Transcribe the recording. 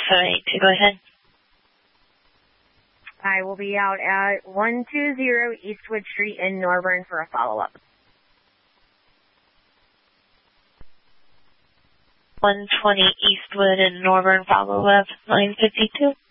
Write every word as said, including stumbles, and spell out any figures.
seven eight two, go ahead. I will be out at one two zero Eastwood Street in Norburn for a follow-up. one twenty Eastwood in Norburn, follow-up, nine fifty-two.